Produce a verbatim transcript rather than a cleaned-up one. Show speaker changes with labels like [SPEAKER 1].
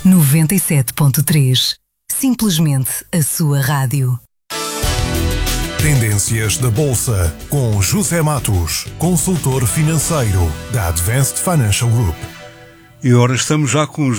[SPEAKER 1] noventa e sete ponto três. Simplesmente a sua rádio.
[SPEAKER 2] Tendências da Bolsa, com José Matos, consultor financeiro da Advanced Financial Group.
[SPEAKER 3] E ora, estamos já com os